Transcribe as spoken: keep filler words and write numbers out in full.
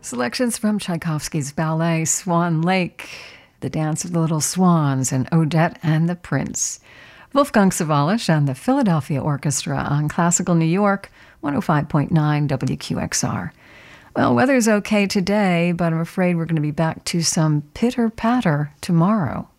Selections from Tchaikovsky's ballet Swan Lake, The Dance of the Little Swans, and Odette and the Prince. Wolfgang Sawallisch and the Philadelphia Orchestra on Classical New York, one oh five point nine W Q X R. Well, weather's okay today, but I'm afraid we're going to be back to some pitter-patter tomorrow.